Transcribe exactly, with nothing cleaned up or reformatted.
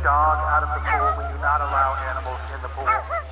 dog out of the pool. We do not allow animals in the pool.